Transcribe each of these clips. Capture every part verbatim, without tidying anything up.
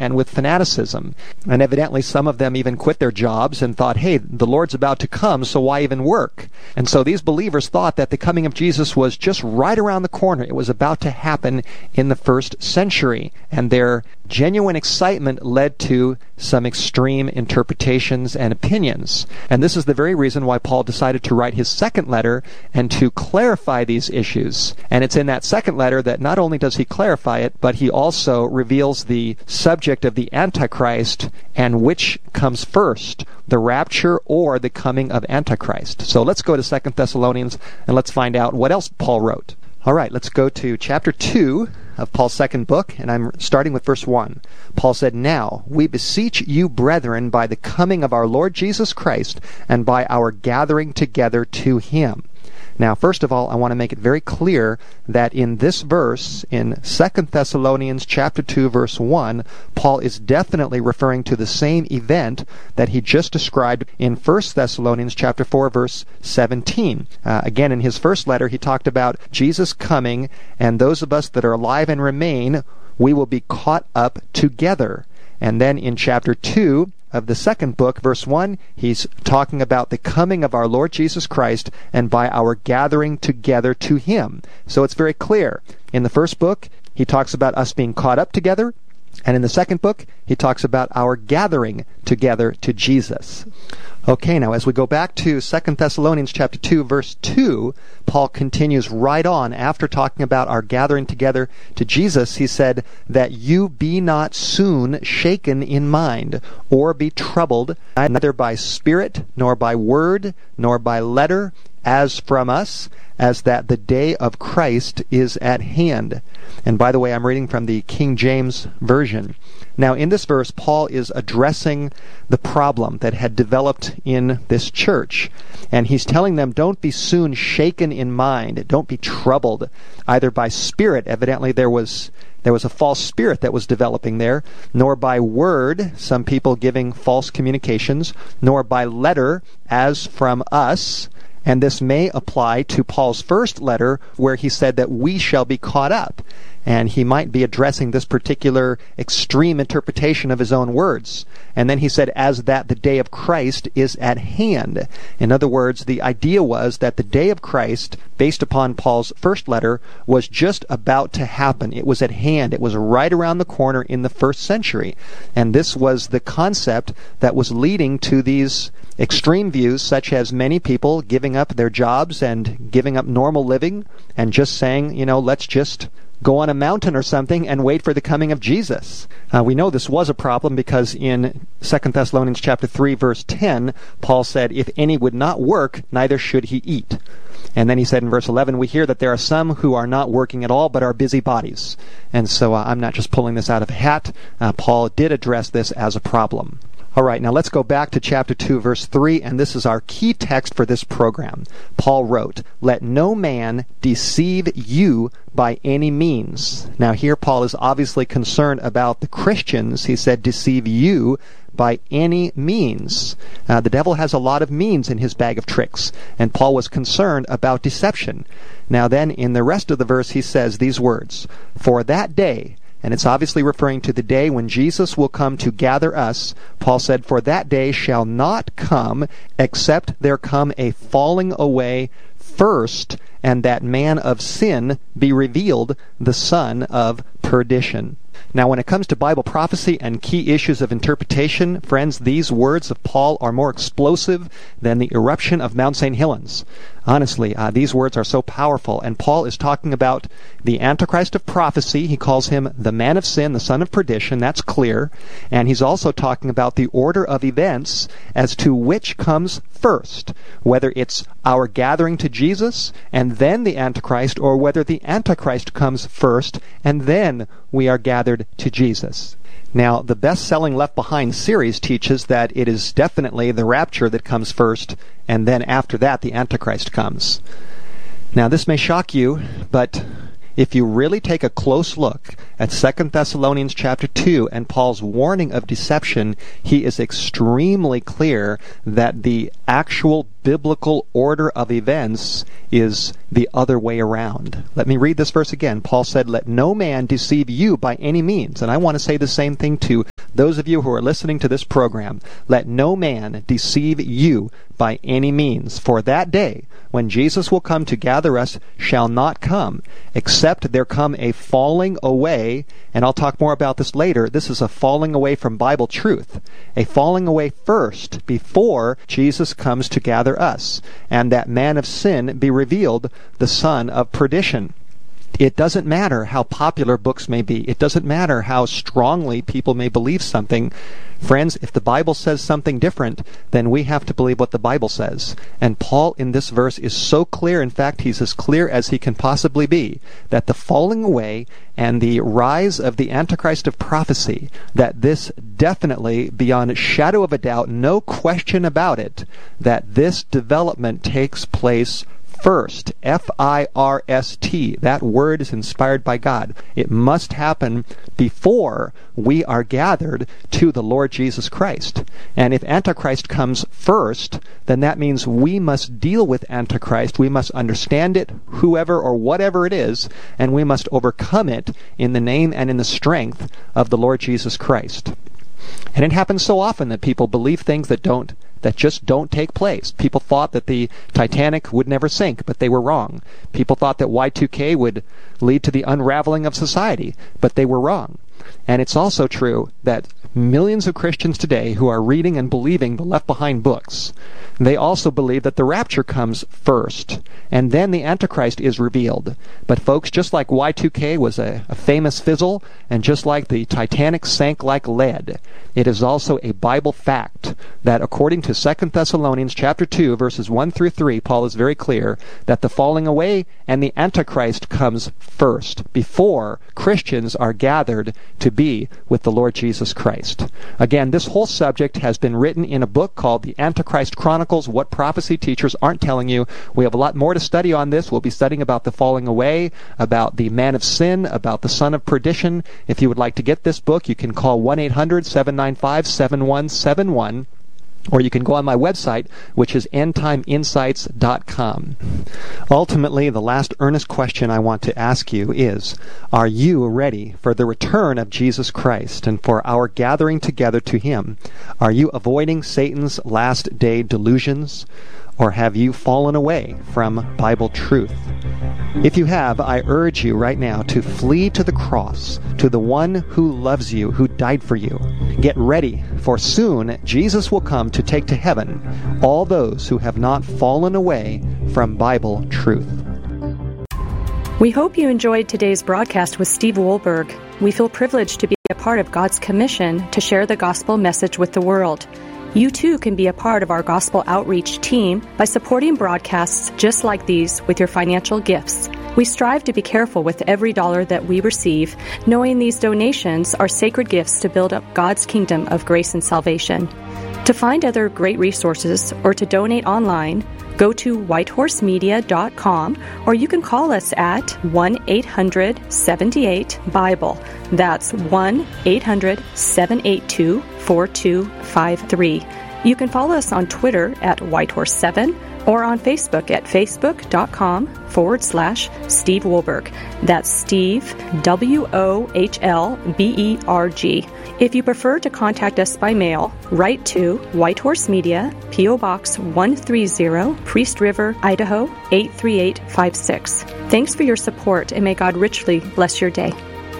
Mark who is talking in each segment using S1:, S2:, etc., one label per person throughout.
S1: and with fanaticism. And evidently some of them even quit their jobs and thought, hey, the Lord's about to come, so why even work? And so these believers thought that the coming of Jesus was just right around the corner. It was about to happen in the first century. And their genuine excitement led to some extreme interpretations and opinions. And this is the very reason why Paul decided to write his second letter and to clarify these issues. And it's in that second letter that not only does he clarify it, but he also reveals the subject of the Antichrist and which comes first, the rapture or the coming of Antichrist. So let's go to Second Thessalonians and let's find out what else Paul wrote. All right, let's go to chapter two of Paul's second book, and I'm starting with verse one. Paul said, "Now we beseech you, brethren, by the coming of our Lord Jesus Christ, and by our gathering together to him." Now, first of all, I want to make it very clear that in this verse, in Second Thessalonians chapter two, verse one, Paul is definitely referring to the same event that he just described in First Thessalonians chapter four, verse seventeen. Uh, again, in his first letter, he talked about Jesus coming, and those of us that are alive and remain, we will be caught up together. And then in chapter two of the second book, verse one, he's talking about the coming of our Lord Jesus Christ and by our gathering together to him. So it's very clear. In the first book, he talks about us being caught up together. And in the second book, he talks about our gathering together to Jesus. Okay, now as we go back to Second Thessalonians chapter two, verse two, Paul continues right on after talking about our gathering together to Jesus. He said, "That you be not soon shaken in mind, or be troubled, neither by spirit, nor by word, nor by letter, as from us, as that the day of Christ is at hand." And by the way, I'm reading from the King James Version. Now, in this verse, Paul is addressing the problem that had developed in this church. And he's telling them, don't be soon shaken in mind. Don't be troubled, either by spirit. Evidently, there was there was a false spirit that was developing there, nor by word, some people giving false communications, nor by letter, as from us. And this may apply to Paul's first letter, where he said that we shall be caught up. And he might be addressing this particular extreme interpretation of his own words. And then he said, as that the day of Christ is at hand. In other words, the idea was that the day of Christ, based upon Paul's first letter, was just about to happen. It was at hand. It was right around the corner in the first century. And this was the concept that was leading to these extreme views, such as many people giving up their jobs and giving up normal living and just saying, you know, let's just go on a mountain or something and wait for the coming of Jesus. Uh, we know this was a problem because in Second Thessalonians chapter three, verse ten, Paul said, if any would not work, neither should he eat. And then he said in verse eleven, we hear that there are some who are not working at all but are busybodies. And so uh, I'm not just pulling this out of a hat. Uh, Paul did address this as a problem. All right, now let's go back to chapter two, verse three, and this is our key text for this program. Paul wrote, "Let no man deceive you by any means." Now here Paul is obviously concerned about the Christians. He said, deceive you by any means. Uh, the devil has a lot of means in his bag of tricks, and Paul was concerned about deception. Now then, in the rest of the verse, he says these words, "For that day," and it's obviously referring to the day when Jesus will come to gather us. Paul said, "For that day shall not come, except there come a falling away first, and that man of sin be revealed, the son of perdition." Now, when it comes to Bible prophecy and key issues of interpretation, friends, these words of Paul are more explosive than the eruption of Mount Saint Helens. Honestly, uh, these words are so powerful, and Paul is talking about the Antichrist of prophecy. He calls him the man of sin, the son of perdition. That's clear. And he's also talking about the order of events as to which comes first, whether it's our gathering to Jesus and then the Antichrist, or whether the Antichrist comes first and then we are gathered to Jesus. Now, the best-selling Left Behind series teaches that it is definitely the rapture that comes first, and then after that the Antichrist comes. Now, this may shock you, but if you really take a close look at Second Thessalonians chapter two and Paul's warning of deception, he is extremely clear that the actual biblical order of events is the other way around. Let me read this verse again. Paul said, "Let no man deceive you by any means." And I want to say the same thing to those of you who are listening to this program, let no man deceive you by any means. For that day, when Jesus will come to gather us, shall not come, except there come a falling away, and I'll talk more about this later. This is a falling away from Bible truth, a falling away first before Jesus comes to gather us, and that man of sin be revealed, the son of perdition. It doesn't matter how popular books may be. It doesn't matter how strongly people may believe something. Friends, if the Bible says something different, then we have to believe what the Bible says. And Paul in this verse is so clear, in fact, he's as clear as he can possibly be, that the falling away and the rise of the Antichrist of prophecy, that this definitely, beyond a shadow of a doubt, no question about it, that this development takes place first. F I R S T. That word is inspired by God. It must happen before we are gathered to the Lord Jesus Christ. And if Antichrist comes first, then that means we must deal with Antichrist. We must understand it, whoever or whatever it is, and we must overcome it in the name and in the strength of the Lord Jesus Christ. And it happens so often that people believe things that don't that just don't take place. People thought that the Titanic would never sink, but they were wrong. People thought that Y two K would lead to the unraveling of society, but they were wrong. And it's also true that millions of Christians today who are reading and believing the Left Behind books, they also believe that the rapture comes first, and then the Antichrist is revealed. But folks, just like Y two K was a, a famous fizzle, and just like the Titanic sank like lead, it is also a Bible fact that according to Second Thessalonians chapter two, verses one through three, Paul is very clear that the falling away and the Antichrist comes first, before Christians are gathered to be with the Lord Jesus Christ. Again, this whole subject has been written in a book called The Antichrist Chronicles, What Prophecy Teachers Aren't Telling You. We have a lot more to study on this. We'll be studying about the falling away, about the man of sin, about the son of perdition. If you would like to get this book, you can call one eight hundred seven nine five seven one seven one. Or you can go on my website, which is end time insights dot com. Ultimately, the last earnest question I want to ask you is, are you ready for the return of Jesus Christ and for our gathering together to Him? Are you avoiding Satan's last day delusions? Or have you fallen away from Bible truth? If you have, I urge you right now to flee to the cross, to the one who loves you, who died for you. Get ready, for soon Jesus will come to take to heaven all those who have not fallen away from Bible truth.
S2: We hope you enjoyed today's broadcast with Steve Wohlberg. We feel privileged to be a part of God's commission to share the gospel message with the world. You too can be a part of our gospel outreach team by supporting broadcasts just like these with your financial gifts. We strive to be careful with every dollar that we receive, knowing these donations are sacred gifts to build up God's kingdom of grace and salvation. To find other great resources or to donate online, go to white horse media dot com, or you can call us at one eight hundred seven eight Bible. That's one eight hundred seven eight two four two five three. You can follow us on Twitter at white horse seven or on Facebook at facebook.com forward slash Steve Wohlberg. That's Steve, W O H L B E R G. If you prefer to contact us by mail, write to White Horse Media, P O Box one thirty, Priest River, Idaho eight three eight five six. Thanks for your support, and may God richly bless your day.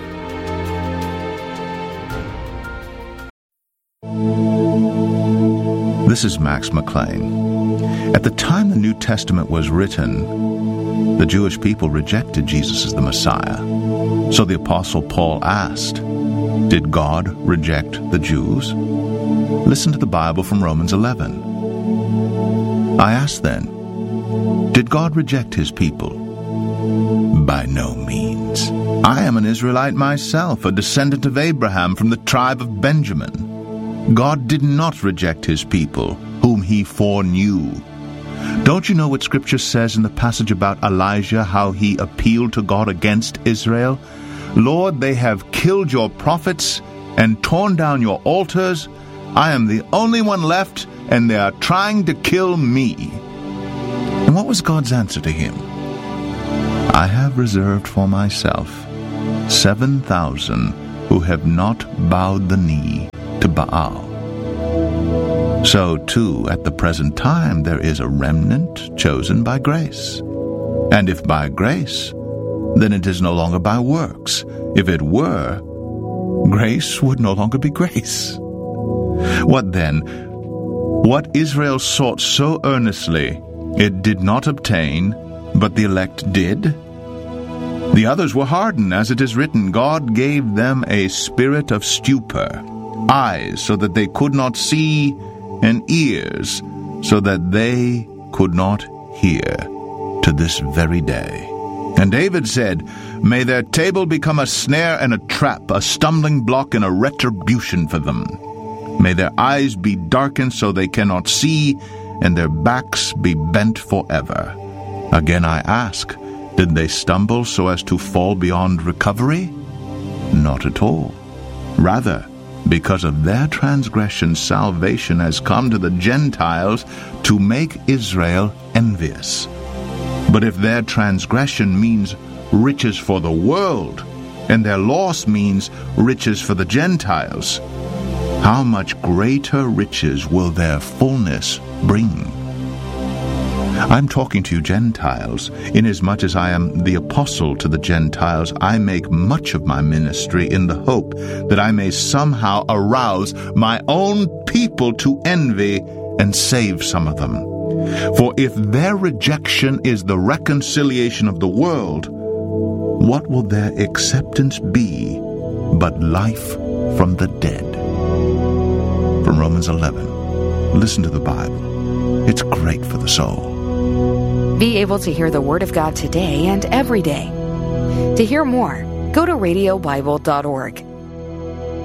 S3: This is Max McLean. At the time the New Testament was written, the Jewish people rejected Jesus as the Messiah. So the Apostle Paul asked, did God reject the Jews? Listen to the Bible from Romans eleven. I ask then, did God reject his people? By no means. I am an Israelite myself, a descendant of Abraham from the tribe of Benjamin. God did not reject his people, whom he foreknew. Don't you know what Scripture says in the passage about Elijah, how he appealed to God against Israel? Lord, they have killed your prophets and torn down your altars. I am the only one left, and they are trying to kill me. And what was God's answer to him? I have reserved for myself seven thousand who have not bowed the knee to Baal. So, too, at the present time there is a remnant chosen by grace. And if by grace, then it is no longer by works. If it were, grace would no longer be grace. What then? What Israel sought so earnestly, it did not obtain, but the elect did. The others were hardened, as it is written, God gave them a spirit of stupor, eyes so that they could not see, and ears so that they could not hear, to this very day. And David said, May their table become a snare and a trap, a stumbling block and a retribution for them. May their eyes be darkened so they cannot see, and their backs be bent forever. Again I ask, did they stumble so as to fall beyond recovery? Not at all. Rather, because of their transgression, salvation has come to the Gentiles to make Israel envious. But if their transgression means riches for the world, and their loss means riches for the Gentiles, how much greater riches will their fullness bring? I'm talking to you Gentiles. Inasmuch as I am the apostle to the Gentiles, I make much of my ministry in the hope that I may somehow arouse my own people to envy and save some of them. For if their rejection is the reconciliation of the world, what will their acceptance be but life from the dead? From Romans eleven. Listen to the Bible. It's great for the soul.
S4: Be able to hear the Word of God today and every day. To hear more, go to radio bible dot org.